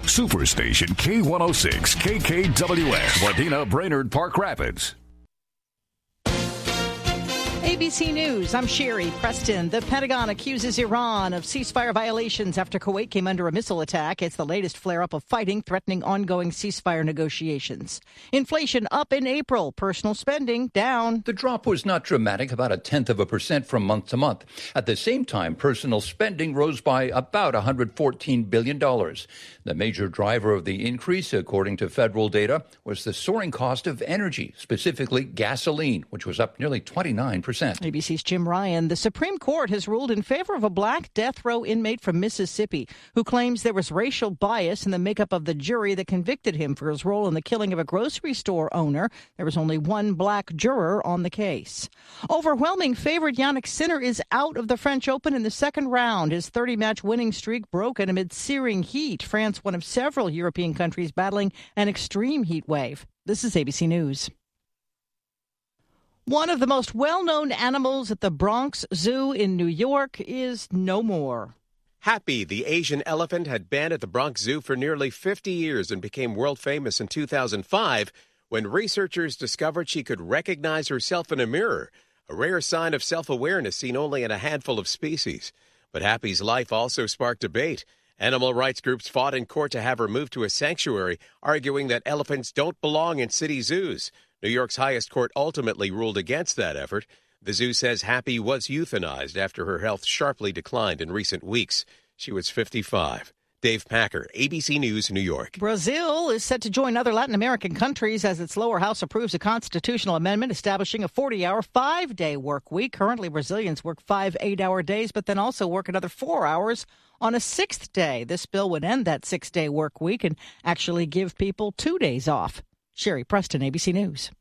Superstation K106 KKWS, Wadena, Brainerd, Park Rapids. ABC News, I'm Sherry Preston. The Pentagon accuses Iran of ceasefire violations after Kuwait came under a missile attack. It's the latest flare-up of fighting threatening ongoing ceasefire negotiations. Inflation up in April, personal spending down. The drop was not dramatic, about 0.1% from month to month. At the same time, personal spending rose by about $114 billion. The major driver of the increase, according to federal data, was the soaring cost of energy, specifically gasoline, which was up nearly 29%. ABC's Jim Ryan. The Supreme Court has ruled in favor of a black death row inmate from Mississippi who claims there was racial bias in the makeup of the jury that convicted him for his role in the killing of a grocery store owner. There was only one black juror on the case. Overwhelming favorite Jannik Sinner is out of the French Open in the second round. His 30-match winning streak broken amid searing heat. France, one of several European countries battling an extreme heat wave. This is ABC News. One of the most well-known animals at the Bronx Zoo in New York is no more. Happy, the Asian elephant, had been at the Bronx Zoo for nearly 50 years and became world famous in 2005 when researchers discovered she could recognize herself in a mirror, a rare sign of self-awareness seen only in a handful of species. But Happy's life also sparked debate. Animal rights groups fought in court to have her moved to a sanctuary, arguing that elephants don't belong in city zoos. New York's highest court ultimately ruled against that effort. The zoo says Happy was euthanized after her health sharply declined in recent weeks. She was 55. Dave Packer, ABC News, New York. Brazil is set to join other Latin American countries as its lower house approves a constitutional amendment establishing a 40-hour, 5-day work week. Currently, Brazilians work 5 8-hour days, but then also work another 4 hours on a 6th day. This bill would end that 6-day work week and actually give people 2 days off. Sherry Preston, ABC News.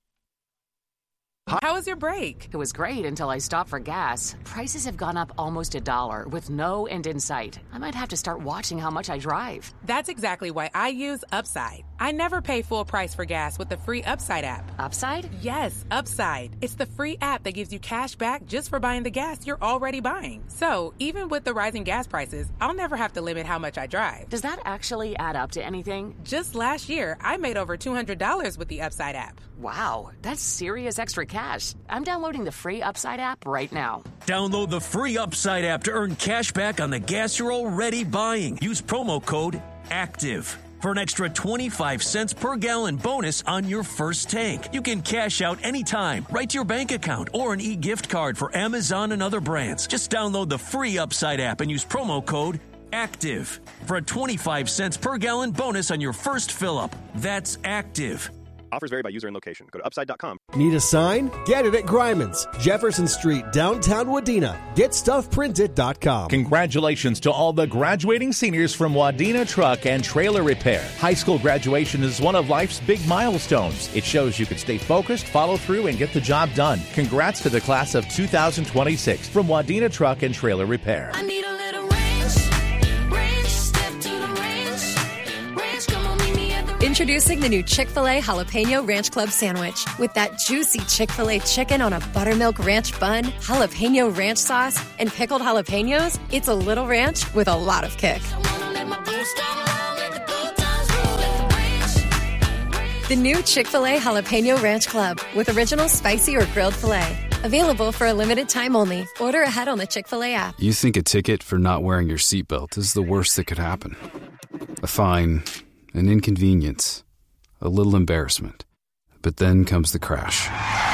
How was your break? It was great until I stopped for gas. Prices have gone up almost $1 with no end in sight. I might have to start watching how much I drive. That's exactly why I use Upside. I never pay full price for gas with the free Upside app. Upside? Yes, Upside. It's the free app that gives you cash back just for buying the gas you're already buying. So, even with the rising gas prices, I'll never have to limit how much I drive. Does that actually add up to anything? Just last year, I made over $200 with the Upside app. Wow, that's serious extra cash. I'm downloading the free Upside app right now. Download the free Upside app to earn cash back on the gas you're already buying. Use promo code ACTIVE for an extra 25 cents per gallon bonus on your first tank. You can cash out anytime, right to your bank account, or an e-gift card for Amazon and other brands. Just download the free Upside app and use promo code ACTIVE for a 25 cents per gallon bonus on your first fill-up. That's ACTIVE. Offers vary by user and location. Go to upside.com. Need a sign? Get it at Greiman's, Jefferson Street, downtown Wadena. GetStuffPrinted.com. Congratulations to all the graduating seniors from Wadena Truck and Trailer Repair. High school graduation is one of life's big milestones. It shows you can stay focused, follow through, and get the job done. Congrats to the class of 2026 from Wadena Truck and Trailer Repair. I need a little ranch, step to the ranch, come on, meet me at the Introducing the new Chick-fil-A Jalapeno Ranch Club Sandwich. With that juicy Chick-fil-A chicken on a buttermilk ranch bun, jalapeno ranch sauce, and pickled jalapenos, it's a little ranch with a lot of kick. The new Chick-fil-A Jalapeno Ranch Club with original spicy or grilled filet. Available for a limited time only. Order ahead on the Chick-fil-A app. You think a ticket for not wearing your seatbelt is the worst that could happen. A fine, an inconvenience, a little embarrassment. But then comes the crash.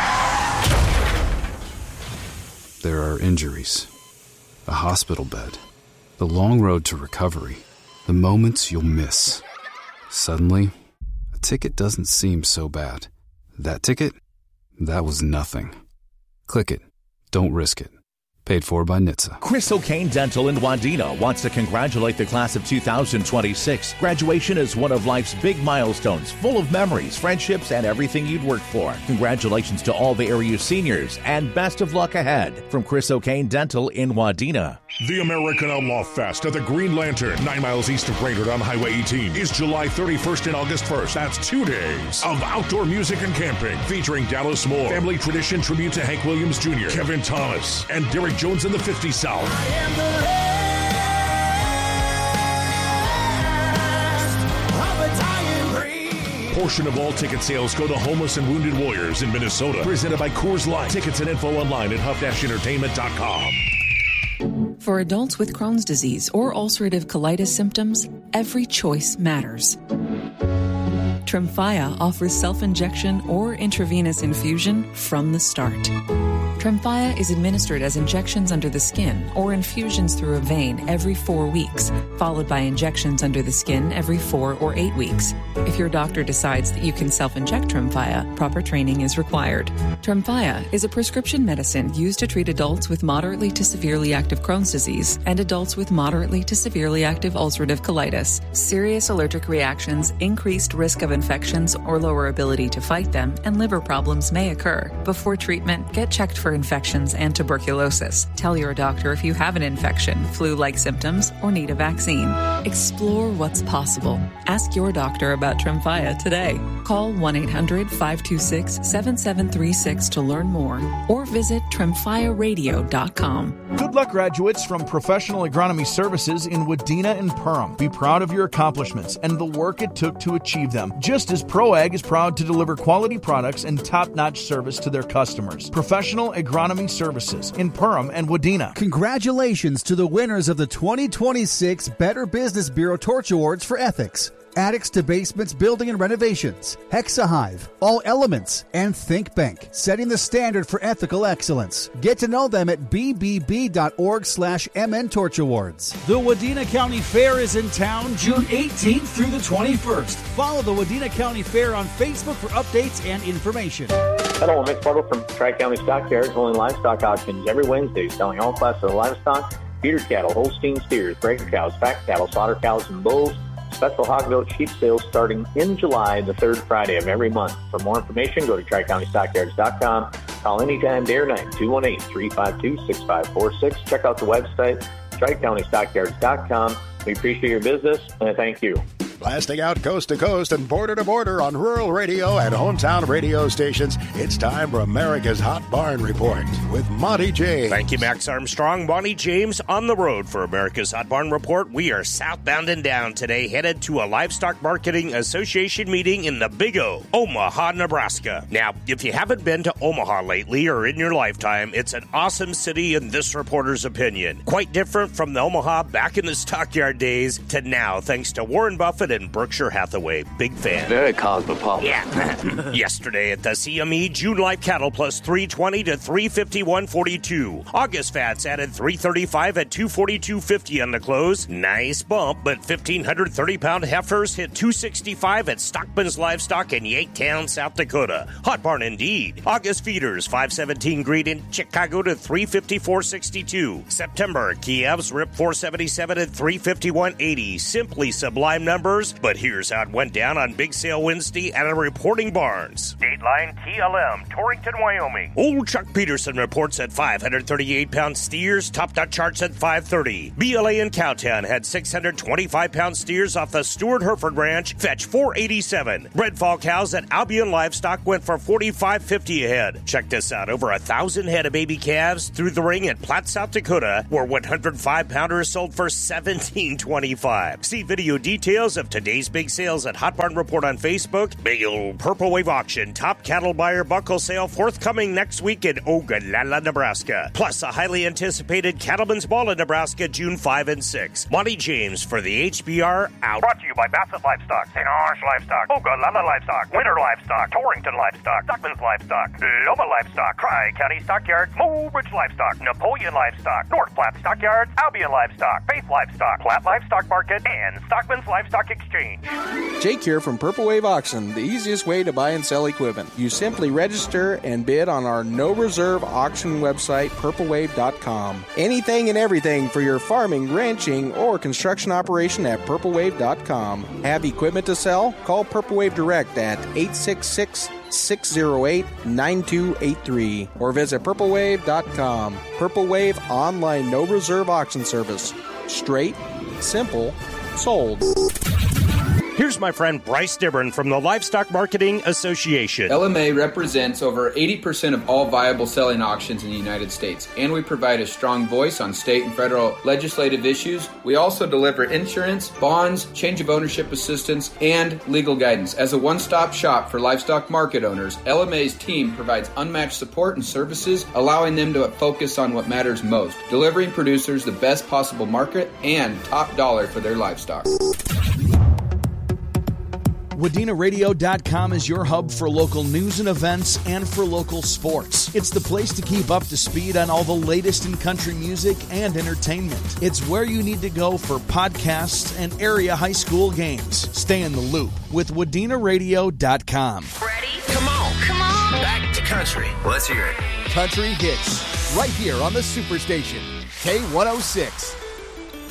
There are injuries, a hospital bed, the long road to recovery, the moments you'll miss. Suddenly, a ticket doesn't seem so bad. That ticket? That was nothing. Click it. Don't risk it. Paid for by NHTSA. Chris O'Kane Dental in Wadena wants to congratulate the class of 2026. Graduation is one of life's big milestones, full of memories, friendships, and everything you'd worked for. Congratulations to all the area seniors, and best of luck ahead. From Chris O'Kane Dental in Wadena. The American Outlaw Fest at the Green Lantern, 9 miles east of Brainerd on Highway 18, is July 31st and August 1st. That's 2 days of outdoor music and camping, featuring Dallas Moore, Family Tradition tribute to Hank Williams Jr., Kevin Thomas, and Derek Jones and the 50 South. portion of all ticket sales go to homeless and wounded warriors in Minnesota. Presented by Coors Light. Tickets and info online at huff-entertainment.com. For adults with Crohn's disease or ulcerative colitis symptoms, every choice matters. Tremfya offers self-injection or intravenous infusion from the start. Tremfya is administered as injections under the skin or infusions through a vein every 4 weeks, followed by injections under the skin every 4 or 8 weeks. If your doctor decides that you can self-inject Tremfya, proper training is required. Tremfya is a prescription medicine used to treat adults with moderately to severely active Crohn's disease and adults with moderately to severely active ulcerative colitis. Serious allergic reactions, increased risk of infections or lower ability to fight them, and liver problems may occur. Before treatment, get checked for infections and tuberculosis. Tell your doctor if you have an infection, flu-like symptoms, or need a vaccine. Explore what's possible. Ask your doctor about Tremfya today. Call 1-800-526-7736 to learn more or visit tremfyaradio.com. Good luck, graduates from Professional Agronomy Services in Wadena and Perham. Be proud of your accomplishments and the work it took to achieve them, just as ProAg is proud to deliver quality products and top-notch service to their customers. Professional Agronomy Services in Perham and Wadena. Congratulations to the winners of the 2026 Better Business Bureau Torch Awards for Ethics. Attics to Basements Building and Renovations, Hexahive, All Elements, and Think Bank, setting the standard for ethical excellence. Get to know them at bbb.org/MN Torch Awards. The Wadena County Fair is in town June 18th through the 21st. Follow the Wadena County Fair on Facebook for updates and information. Hello, I'm Mick Bartle from Tri-County Stockyards, holding livestock auctions every Wednesday, selling all classes of livestock, feeder cattle, Holstein steers, breaker cows, fat cattle, slaughter cows, and bulls. Special hog milk sheep sales starting in July, the third Friday of every month. For more information, go to TriCountyStockyards.com. Call anytime, day or night, 218-352-6546. Check out the website, TriCountyStockyards.com. We appreciate your business, and thank you. Blasting out coast to coast and border to border on rural radio and hometown radio stations, it's time for America's Hot Barn Report with Monty James. Thank you, Max Armstrong. Monty James on the road for America's Hot Barn Report. We are southbound and down today, headed to a Livestock Marketing Association meeting in the Big O, Omaha, Nebraska. Now, if you haven't been to Omaha lately or in your lifetime, it's an awesome city in this reporter's opinion. Quite different from the Omaha back in the stockyard days to now, thanks to Warren Buffett and Berkshire Hathaway. Big fan. Very cosmopolitan. Yeah. Yesterday at the CME, June live cattle plus 320 to 351.42. August fats added 335 at 242.50 on the close. Nice bump, but 1,530-pound heifers hit 265 at Stockman's Livestock in Yanktown, South Dakota. Hot barn indeed. August feeders, 517 green in Chicago to 354.62. September, calves ripped 477 at 351.80. Simply sublime numbers. But here's how it went down on Big Sale Wednesday at a reporting barns. Dateline TLM, Torrington, Wyoming. Old Chuck Peterson reports at 538-pound steers, topped out charts at 530. BLA in Cowtown had 625-pound steers off the Stewart Hereford Ranch, fetch 487. Redfall cows at Albion Livestock went for 45.50 a head. Check this out, over 1,000 head of baby calves through the ring at Platte, South Dakota, where 105-pounders sold for $17.25. See video details of today's big sales at Hot Barn Report on Facebook. Big old Purple Wave auction, top cattle buyer buckle sale forthcoming next week in Ogallala, Nebraska. Plus a highly anticipated Cattlemen's Ball in Nebraska, June 5 and 6. Monty James for the HBR out. Brought to you by Bassett Livestock, St. Orange Livestock, Ogallala Livestock, Winter Livestock, Torrington Livestock, Stockman's Livestock, Loma Livestock, Tri-County Stockyards, Mobridge Livestock, Napoleon Livestock, North Platte Stockyards, Albion Livestock, Faith Livestock, Platte Livestock Market, and Stockman's Livestock Exchange. Jake here from Purple Wave Auction, the easiest way to buy and sell equipment. You simply register and bid on our no-reserve auction website, purplewave.com. Anything and everything for your farming, ranching, or construction operation at purplewave.com. Have equipment to sell? Call Purple Wave Direct at 866-608-9283 or visit purplewave.com. Purple Wave online no-reserve auction service. Straight, simple, sold. Here's my friend Bryce Dibburn from the Livestock Marketing Association. LMA represents over 80% of all viable selling auctions in the United States, and we provide a strong voice on state and federal legislative issues. We also deliver insurance, bonds, change of ownership assistance, and legal guidance. As a one-stop shop for livestock market owners, LMA's team provides unmatched support and services, allowing them to focus on what matters most, delivering producers the best possible market and top dollar for their livestock. WadinaRadio.com is your hub for local news and events and for local sports. It's the place to keep up to speed on all the latest in country music and entertainment. It's where you need to go for podcasts and area high school games. Stay in the loop with WadinaRadio.com. Ready? Come on. Back to country. Let's hear it. Country hits right here on the Superstation, K106.